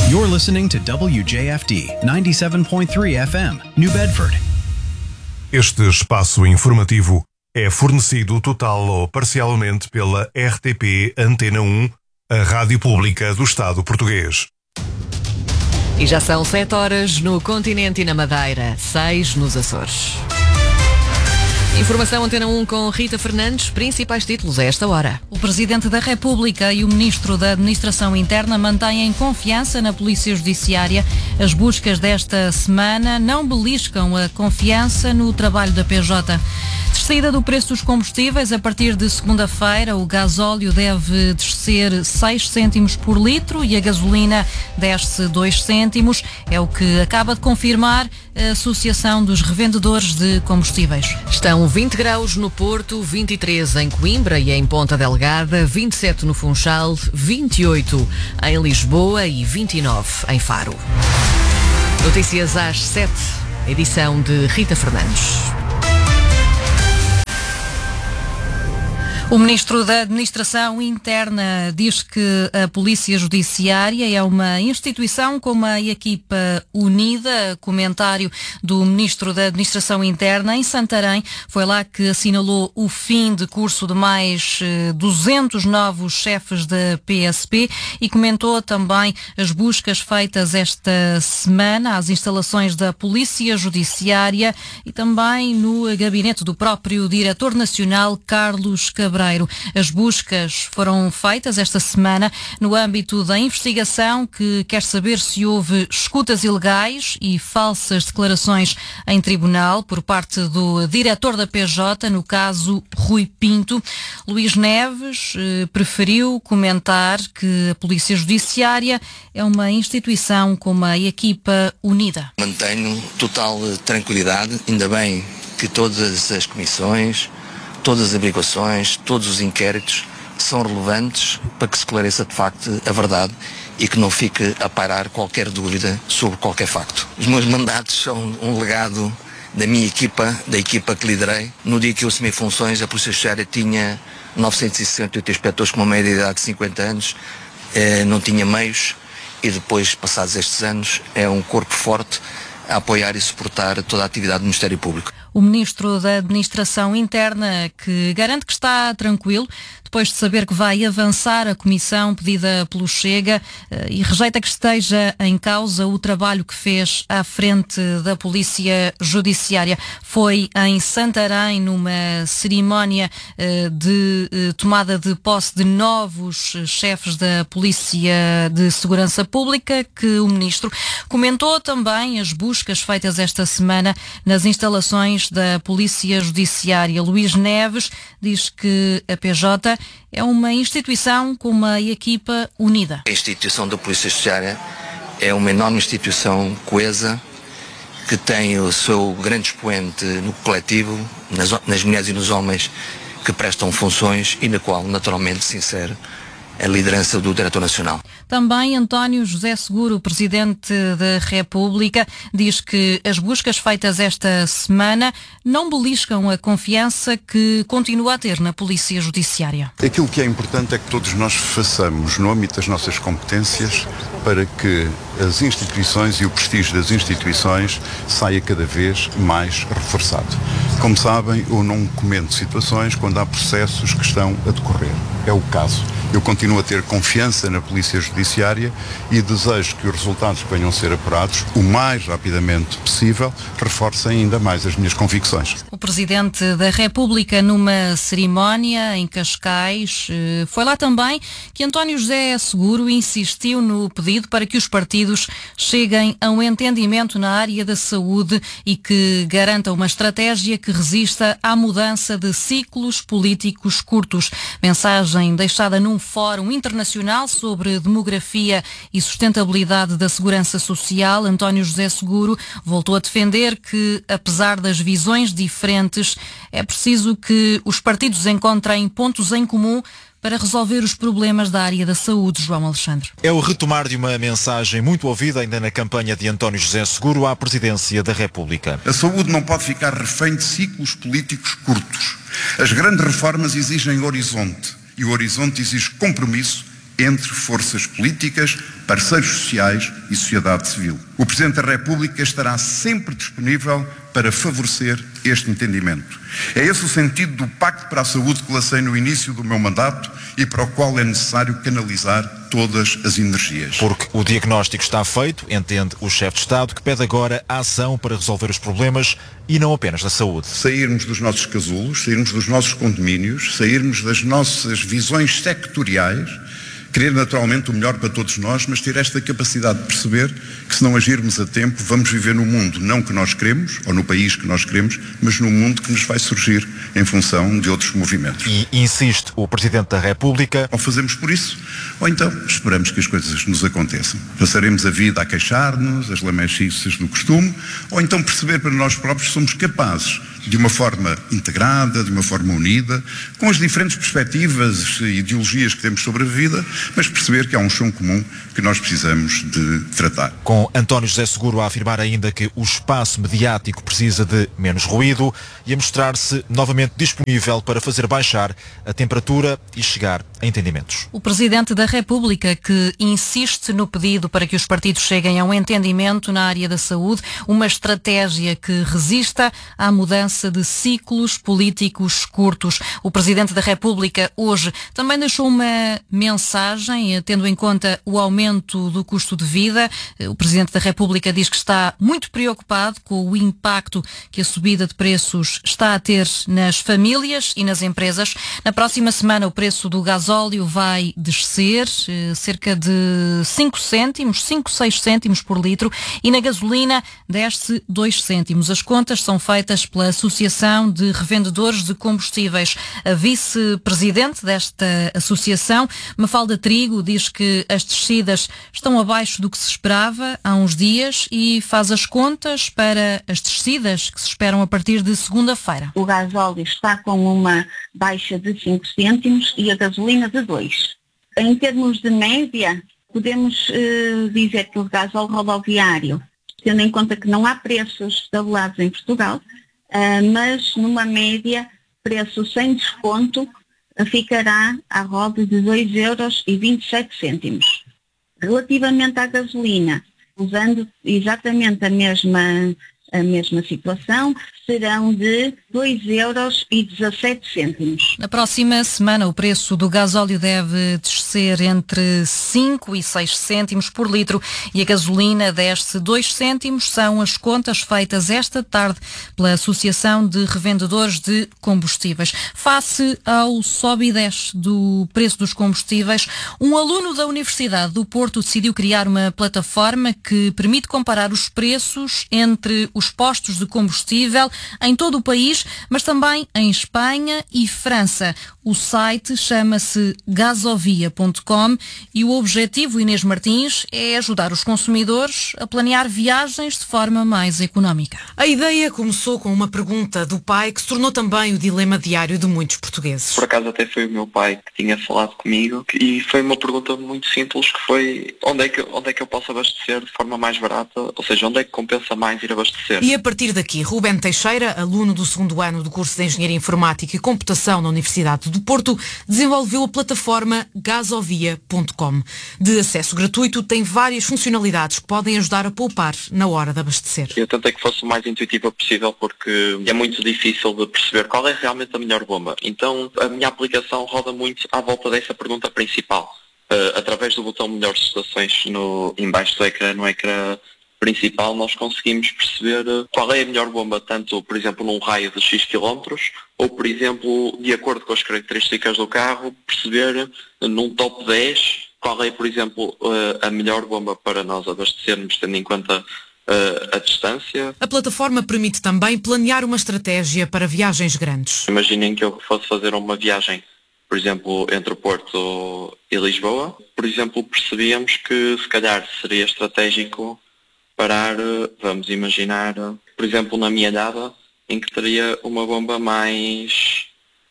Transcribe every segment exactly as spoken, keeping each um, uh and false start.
You're listening to W J F D ninety-seven point three F M, New Bedford. Este espaço informativo é fornecido total ou parcialmente pela R T P Antena um, a rádio pública do Estado português. E já são sete horas no continente e na Madeira, seis nos Açores. Informação Antena um com Rita Fernandes, principais títulos a esta hora. O Presidente da República e o Ministro da Administração Interna mantêm confiança na Polícia Judiciária. As buscas desta semana não beliscam a confiança no trabalho da P J. Descida do preço dos combustíveis, a partir de segunda-feira o gasóleo deve descer seis cêntimos por litro e a gasolina desce dois cêntimos. É o que acaba de confirmar a Associação dos Revendedores de Combustíveis. Estão vinte graus no Porto, vinte e três em Coimbra e em Ponta Delgada, vinte e sete no Funchal, vinte e oito em Lisboa e vinte e nove em Faro. Notícias às sete, edição de Rita Fernandes. O Ministro da Administração Interna diz que a Polícia Judiciária é uma instituição com uma equipa unida. Comentário do Ministro da Administração Interna em Santarém. Foi lá que assinalou o fim de curso de mais duzentos novos chefes da P S P e comentou também as buscas feitas esta semana às instalações da Polícia Judiciária e também no gabinete do próprio Diretor Nacional, Carlos Cabral. As buscas foram feitas esta semana no âmbito da investigação que quer saber se houve escutas ilegais e falsas declarações em tribunal por parte do diretor da P J, no caso Rui Pinto. Luís Neves eh, preferiu comentar que a Polícia Judiciária é uma instituição com uma equipa unida. Mantenho total tranquilidade, ainda bem que todas as comissões, todas as averiguações, todos os inquéritos são relevantes para que se esclareça de facto a verdade e que não fique a pairar qualquer dúvida sobre qualquer facto. Os meus mandatos são um legado da minha equipa, da equipa que liderei. No dia que eu assumi funções, a Polícia Judiciária tinha novecentos e sessenta e oito inspectores com uma média de idade de cinquenta anos, eh, não tinha meios e depois, passados estes anos, é um corpo forte a apoiar e suportar toda a atividade do Ministério Público. O Ministro da Administração Interna, que garante que está tranquilo depois de saber que vai avançar a comissão pedida pelo Chega e rejeita que esteja em causa o trabalho que fez à frente da Polícia Judiciária. Foi em Santarém, numa cerimónia de tomada de posse de novos chefes da Polícia de Segurança Pública, que o Ministro comentou também as buscas feitas esta semana nas instalações da Polícia Judiciária. Luís Neves diz que a P J é uma instituição com uma equipa unida. A instituição da Polícia Judiciária é uma enorme instituição coesa que tem o seu grande expoente no coletivo, nas, nas mulheres e nos homens que prestam funções e na qual naturalmente se insere a liderança do Diretor Nacional. Também António José Seguro, Presidente da República, diz que as buscas feitas esta semana não beliscam a confiança que continua a ter na Polícia Judiciária. Aquilo que é importante é que todos nós façamos no âmbito das nossas competências para que as instituições e o prestígio das instituições saia cada vez mais reforçado. Como sabem, eu não comento situações quando há processos que estão a decorrer. É o caso. Eu continuo a ter confiança na Polícia Judiciária e desejo que os resultados que venham a ser apurados o mais rapidamente possível reforcem ainda mais as minhas convicções. O Presidente da República, numa cerimónia em Cascais, foi lá também que António José Seguro insistiu no pedido para que os partidos cheguem a um entendimento na área da saúde e que garantam uma estratégia que resista à mudança de ciclos políticos curtos. Mensagem deixada num Fórum Internacional sobre Demografia e Sustentabilidade da Segurança Social. António José Seguro voltou a defender que, apesar das visões diferentes, é preciso que os partidos encontrem pontos em comum para resolver os problemas da área da saúde. João Alexandre. É o retomar de uma mensagem muito ouvida ainda na campanha de António José Seguro à presidência da República. A saúde não pode ficar refém de ciclos políticos curtos. As grandes reformas exigem horizonte e o horizonte exige compromisso, entre forças políticas, parceiros sociais e sociedade civil. O Presidente da República estará sempre disponível para favorecer este entendimento. É esse o sentido do Pacto para a Saúde que lacei no início do meu mandato e para o qual é necessário canalizar todas as energias. Porque o diagnóstico está feito, entende o chefe de Estado, que pede agora a ação para resolver os problemas e não apenas da saúde. Sairmos dos nossos casulos, sairmos dos nossos condomínios, sairmos das nossas visões sectoriais, querer naturalmente o melhor para todos nós, mas ter esta capacidade de perceber que se não agirmos a tempo, vamos viver no mundo não que nós queremos, ou no país que nós queremos, mas no mundo que nos vai surgir em função de outros movimentos. E insiste o Presidente da República. Ou fazemos por isso, ou então esperamos que as coisas nos aconteçam. Passaremos a vida a queixar-nos, as lamechices do costume, ou então perceber para nós próprios que somos capazes de uma forma integrada, de uma forma unida, com as diferentes perspectivas e ideologias que temos sobre a vida, mas perceber que há um chão comum que nós precisamos de tratar. Com António José Seguro a afirmar ainda que o espaço mediático precisa de menos ruído e a mostrar-se novamente disponível para fazer baixar a temperatura e chegar a entendimentos. O Presidente da República que insiste no pedido para que os partidos cheguem a um entendimento na área da saúde, uma estratégia que resista à mudança de ciclos políticos curtos. O Presidente da República hoje também deixou uma mensagem, tendo em conta o aumento do custo de vida. O Presidente da República diz que está muito preocupado com o impacto que a subida de preços está a ter nas famílias e nas empresas. Na próxima semana o preço do gasóleo vai descer cerca de cinco cêntimos, cinco, seis cêntimos por litro, e na gasolina desce dois cêntimos. As contas são feitas pela Associação de Revendedores de Combustíveis. A vice-presidente desta associação, Mafalda Trigo, diz que as descidas estão abaixo do que se esperava há uns dias e faz as contas para as descidas que se esperam a partir de segunda-feira. O gasóleo está com uma baixa de cinco cêntimos e a gasolina de dois. Em termos de média, podemos uh, dizer que o gasóleo rodoviário, tendo em conta que não há preços tabulados em Portugal, uh, mas numa média, preço sem desconto, uh, ficará à roda de dois euros e vinte e sete cêntimos. Relativamente à gasolina, usando exatamente a mesma, a mesma situação, serão de dois euros e dezassete cêntimos. Na próxima semana o preço do gasóleo deve descer entre cinco e seis cêntimos por litro e a gasolina desce dois cêntimos. São as contas feitas esta tarde pela Associação de Revendedores de Combustíveis. Face ao sobe e desce do preço dos combustíveis, um aluno da Universidade do Porto decidiu criar uma plataforma que permite comparar os preços entre os postos de combustível em todo o país, mas também em Espanha e França. O site chama-se gasovia ponto com e o objetivo, Inês Martins, é ajudar os consumidores a planear viagens de forma mais económica. A ideia começou com uma pergunta do pai que se tornou também o dilema diário de muitos portugueses. Por acaso até foi o meu pai que tinha falado comigo e foi uma pergunta muito simples que foi onde é que, onde é que eu posso abastecer de forma mais barata, ou seja, onde é que compensa mais ir abastecer. E a partir daqui, Ruben Teixeira, aluno do segundo ano do curso de Engenharia Informática e Computação na Universidade do Porto, desenvolveu a plataforma gasovia ponto com. De acesso gratuito, tem várias funcionalidades que podem ajudar a poupar na hora de abastecer. Eu tentei que fosse o mais intuitiva possível porque é muito difícil de perceber qual é realmente a melhor bomba. Então a minha aplicação roda muito à volta dessa pergunta principal. Uh, através do botão Melhores Estações no, embaixo do ecrã, no ecrã principal, nós conseguimos perceber qual é a melhor bomba, tanto, por exemplo, num raio de X quilómetros, ou, por exemplo, de acordo com as características do carro, perceber num top dez qual é, por exemplo, a melhor bomba para nós abastecermos, tendo em conta a distância. A plataforma permite também planear uma estratégia para viagens grandes. Imaginem que eu fosse fazer uma viagem, por exemplo, entre o Porto e Lisboa. Por exemplo, percebíamos que, se calhar, seria estratégico parar, vamos imaginar, por exemplo, na Mielhada, em que teria uma bomba mais,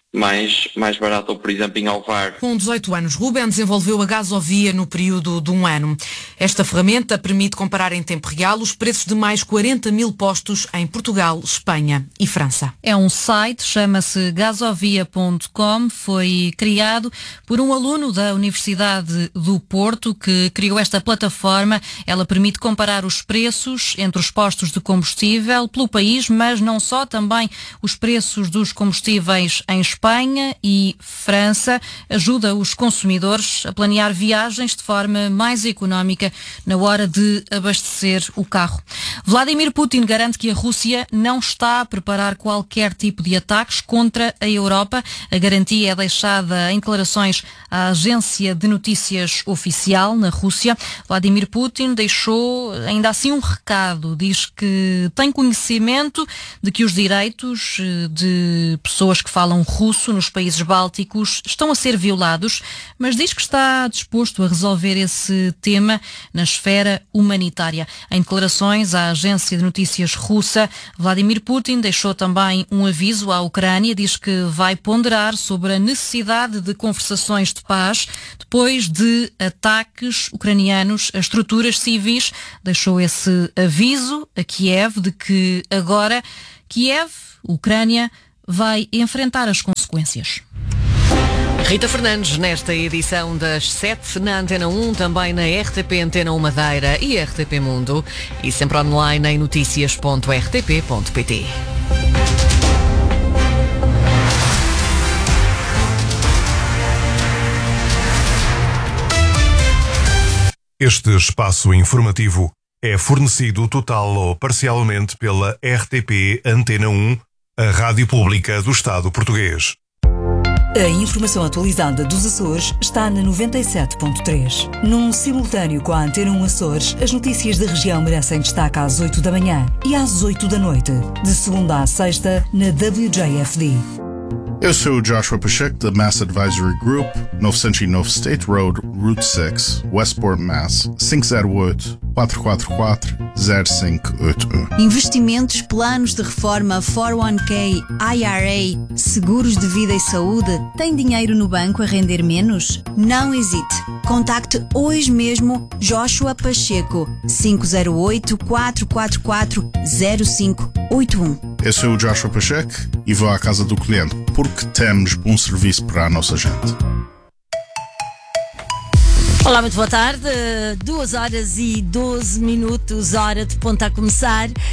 mais, mais barato, ou por exemplo em Alvar. Com dezoito anos, Ruben desenvolveu a Gasovia no período de um ano. Esta ferramenta permite comparar em tempo real os preços de mais quarenta mil postos em Portugal, Espanha e França. É um site, chama-se gasovia ponto com, foi criado por um aluno da Universidade do Porto que criou esta plataforma. Ela permite comparar os preços entre os postos de combustível pelo país, mas não só, também os preços dos combustíveis em Espanha e França. Ajuda os consumidores a planear viagens de forma mais económica na hora de abastecer o carro. Vladimir Putin garante que a Rússia não está a preparar qualquer tipo de ataques contra a Europa. A garantia é deixada em declarações à agência de notícias oficial na Rússia. Vladimir Putin deixou ainda assim um recado. Diz que tem conhecimento de que os direitos de pessoas que falam russo nos países bálticos estão a ser violados, mas diz que está disposto a resolver esse tema na esfera humanitária. Em declarações à agência de notícias russa, Vladimir Putin deixou também um aviso à Ucrânia. Diz que vai ponderar sobre a necessidade de conversações de paz depois de ataques ucranianos a estruturas civis. Deixou esse aviso a Kiev de que agora Kiev, Ucrânia, vai enfrentar as consequências. Rita Fernandes, nesta edição das sete, na Antena um, também na R T P Antena um Madeira e R T P Mundo, e sempre online em noticias ponto r t p ponto p t. Este espaço informativo é fornecido total ou parcialmente pela R T P Antena um, a Rádio Pública do Estado Português. A informação atualizada dos Açores está na noventa e sete ponto três. Num simultâneo com a Antena um Açores, as notícias da região merecem destaque às oito da manhã e às oito da noite, de segunda à sexta, na W J F D. Eu sou o Joshua Pacheco, da Mass Advisory Group, novecentos e nove State Road, Route seis, Westport, Mass. cinco zero oito, quatro quatro quatro, zero cinco oito um. Investimentos, planos de reforma, quatro um K, I R A, seguros de vida e saúde. Tem dinheiro no banco a render menos? Não hesite. Contacte hoje mesmo Joshua Pacheco, cinco zero oito, quatro quatro quatro, zero cinco oito um. Eu sou o Joshua Pacheco e vou à casa do cliente porque temos bom serviço para a nossa gente. Olá, muito boa tarde. duas horas e doze minutos, hora de ponta a começar.